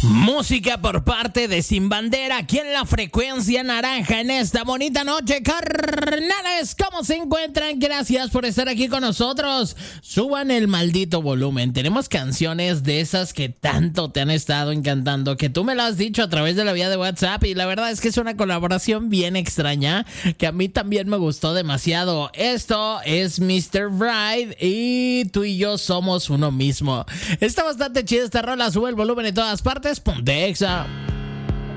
Música por parte de Sin Bandera, aquí en la frecuencia naranja en esta bonita noche, carnales. ¿Cómo se encuentran? Gracias por estar aquí con nosotros. Suban el maldito volumen. Tenemos canciones de esas que tanto te han estado encantando, que tú me lo has dicho a través de la vía de WhatsApp, y la verdad es que es una colaboración bien extraña que a mí también me gustó demasiado. Esto es Mr. Bride y tú y yo somos uno mismo. Está bastante chida esta rola. Sube el volumen en todas partes. Ponte Exa.